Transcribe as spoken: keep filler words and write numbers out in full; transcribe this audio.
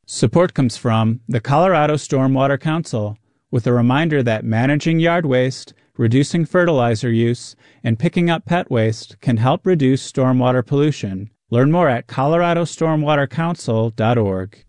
Support comes from the Colorado Stormwater Council, with a reminder that managing yard waste, reducing fertilizer use, and picking up pet waste can help reduce stormwater pollution. Learn more at colorado stormwater council dot org.